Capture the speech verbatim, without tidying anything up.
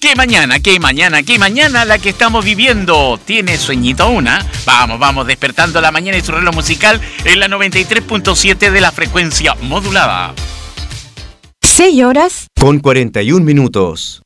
¿Qué mañana, qué mañana, qué mañana la que estamos viviendo? ¿Tiene sueñito una? Vamos, vamos, despertando la mañana y su reloj musical en la noventa y tres punto siete de la frecuencia modulada. seis horas con cuarenta y un minutos.